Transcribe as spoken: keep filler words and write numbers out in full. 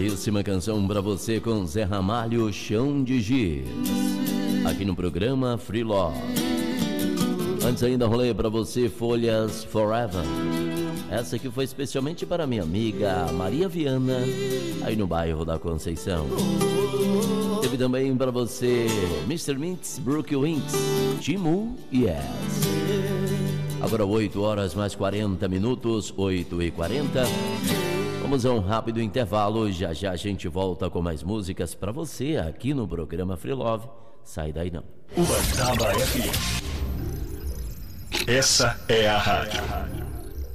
Belíssima canção pra você com Zé Ramalho, Chão de Giz, aqui no programa Free Love. Antes ainda rolei pra você Folhas Forever. Essa aqui foi especialmente para minha amiga Maria Viana, aí no bairro da Conceição. Teve também para você mister Mintz, Brooke Winks, Timu e Yes. Agora oito horas mais quarenta minutos, oito e quarenta. Vamos a um rápido intervalo, já já a gente volta com mais músicas para você aqui no programa Free Love. Sai daí não. Uberaba F M. Essa é a rádio.